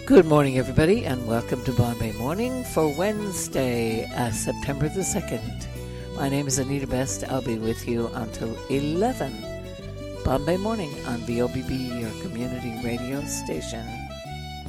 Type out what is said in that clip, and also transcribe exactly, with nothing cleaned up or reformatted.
Good morning, everybody, and welcome to Bombay Morning for Wednesday, uh, September the second. My name is Anita Best. I'll be with you until eleven. Bombay Morning on V O B B, your community radio station.